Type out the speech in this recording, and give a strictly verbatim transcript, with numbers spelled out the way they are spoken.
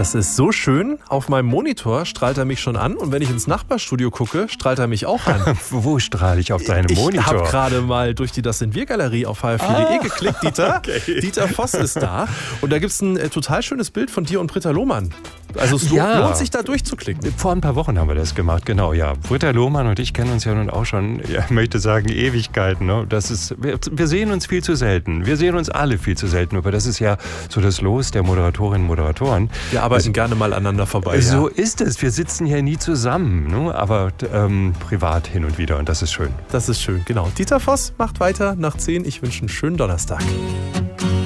Das ist so schön. Auf meinem Monitor strahlt er mich schon an und wenn ich ins Nachbarstudio gucke, strahlt er mich auch an. Wo strahle ich auf deinem ich Monitor? Ich habe gerade mal durch die Das sind wir Galerie auf h f vier punkt de ah, geklickt, Dieter. Okay. Dieter Voss ist da und da gibt es ein äh, total schönes Bild von dir und Britta Lohmann. Also es ja. lohnt sich da durchzuklicken. Vor ein paar Wochen haben wir das gemacht, genau, ja. Britta Lohmann und ich kennen uns ja nun auch schon, ja, ich möchte sagen, Ewigkeiten. Ne? Das ist, wir, wir sehen uns viel zu selten. Wir sehen uns alle viel zu selten, aber das ist ja so das Los der Moderatorinnen und Moderatoren. Wir arbeiten also, gerne mal aneinander vorbei. So ja. ist es. Wir sitzen hier nie zusammen, ne? aber ähm, privat hin und wieder und das ist schön. Das ist schön, genau. Dieter Voss macht weiter nach zehn. Ich wünsche einen schönen Donnerstag.